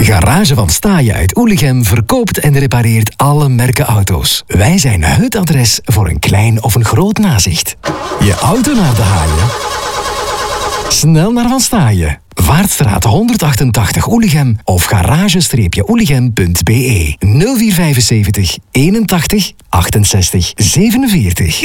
Garage van Staaien uit Oelichem verkoopt en repareert alle merken auto's. Wij zijn het adres voor een klein of een groot nazicht. Je auto naar de haaien? Snel naar Van Staaien. Vaartstraat 188 Oelichem of garage-oelichem.be 0475 81 68 47.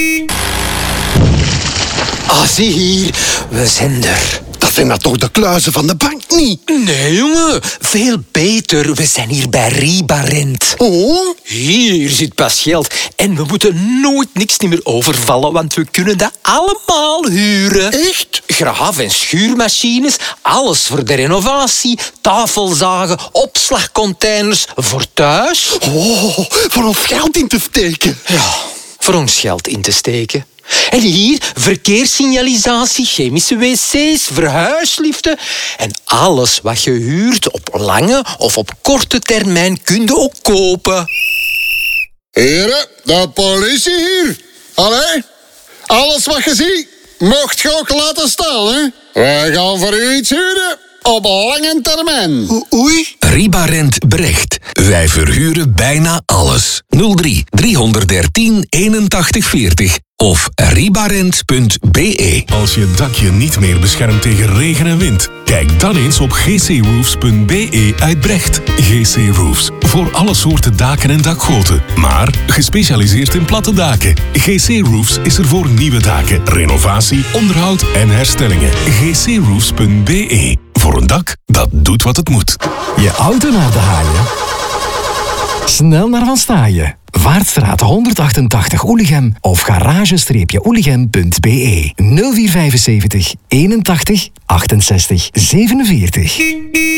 Ah, zie hier. We zijn er. Dat zijn toch de kluizen van de bank niet? Nee, jongen. Veel beter. We zijn hier bij Ribarent. Oh? Hier zit pas geld. En we moeten nooit niks meer overvallen, want we kunnen dat allemaal huren. Echt? Graaf- en schuurmachines, alles voor de renovatie, tafelzagen, opslagcontainers voor thuis. Oh, voor ons geld in te steken. Ja, voor ons geld in te steken. En hier verkeerssignalisatie, chemische wc's, verhuisliften. En alles wat je huurt op lange of op korte termijn kun je ook kopen. Heren, de politie hier. Allee, alles wat je ziet, mocht je ook laten staan, hè. Wij gaan voor u iets huren op lange termijn. Oei. Ribarent Brecht. Wij verhuren bijna alles. 03 313 81 40 of ribarent.be. Als je dakje niet meer beschermt tegen regen en wind, kijk dan eens op gcroofs.be uit Brecht. GC Roofs. Voor alle soorten daken en dakgoten. Maar gespecialiseerd in platte daken. GC Roofs is er voor nieuwe daken, renovatie, onderhoud en herstellingen. gcroofs.be. Voor een dak dat doet wat het moet. Je auto naar de haaien? Snel naar Van Staaien. Vaartstraat 188 Oelichem of garage-oelichem.be 0475 81 68 47.